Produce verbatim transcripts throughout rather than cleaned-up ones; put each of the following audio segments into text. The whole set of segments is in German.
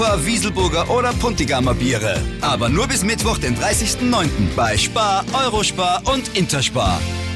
Wieselburger oder Puntigamer Biere. Aber nur bis Mittwoch, den dreißigsten neunten bei Spar, Eurospar und Interspar.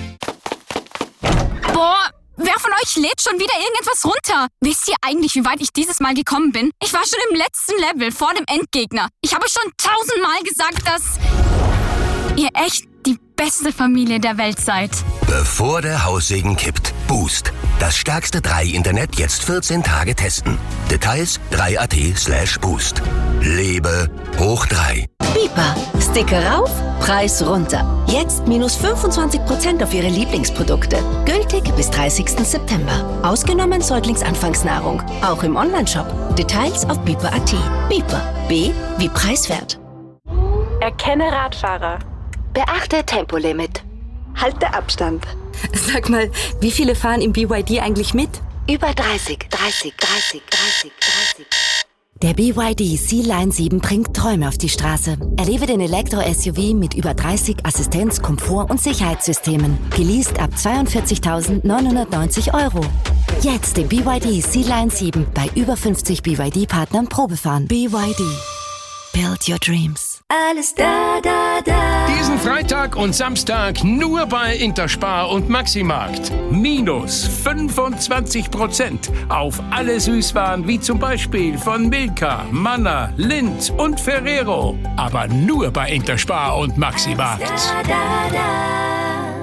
Boah, wer von euch lädt schon wieder irgendetwas runter? Wisst ihr eigentlich, wie weit ich dieses Mal gekommen bin? Ich war schon im letzten Level, vor dem Endgegner. Ich habe schon tausendmal gesagt, dass ihr echt die beste Familie der Welt seid. Bevor der Haussegen kippt. Boost. Das stärkste drei Internet jetzt vierzehn Tage testen. Details drei punkt at slash boost. Lebe hoch drei. Bipa. Sticker rauf, Preis runter. Jetzt minus fünfundzwanzig Prozent auf Ihre Lieblingsprodukte. Gültig bis dreißigsten September. Ausgenommen Säuglingsanfangsnahrung. Auch im Onlineshop. Details auf bipa punkt at. Bipa. B wie preiswert. Erkenne Radfahrer. Beachte Tempolimit. Halte Abstand. Sag mal, wie viele fahren im B Y D eigentlich mit? Über dreißig, dreißig, dreißig, dreißig, dreißig. Der B Y D C-Line sieben bringt Träume auf die Straße. Erlebe den Elektro-S U V mit über dreißig Assistenz-, Komfort- und Sicherheitssystemen. Geleast ab zweiundvierzigtausendneunhundertneunzig Euro. Jetzt den B Y D C-Line sieben bei über fünfzig B Y D-Partnern Probefahren. B Y D. Build your dreams. Alles da, da, da. Diesen Freitag und Samstag nur bei Interspar und Maximarkt. Minus fünfundzwanzig Prozent auf alle Süßwaren wie zum Beispiel von Milka, Manna, Lindt und Ferrero. Aber nur bei Interspar und Maximarkt. Da, da, da.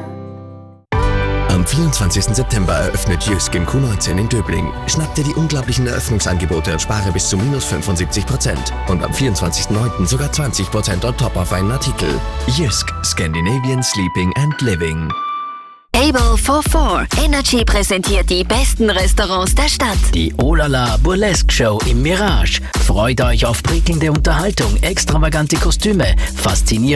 Am vierundzwanzigsten September eröffnet Jysk im Q neunzehn in Döbling. Schnapp dir die unglaublichen Eröffnungsangebote und spare bis zu minus fünfundsiebzig Prozent. Und am vierundzwanzigsten neunten sogar zwanzig Prozent on top auf einen Artikel. Jysk, Scandinavian Sleeping and Living. Able for Four. Energy präsentiert die besten Restaurants der Stadt. Die Olala Burlesque Show im Mirage. Freut euch auf prickelnde Unterhaltung, extravagante Kostüme, faszinierende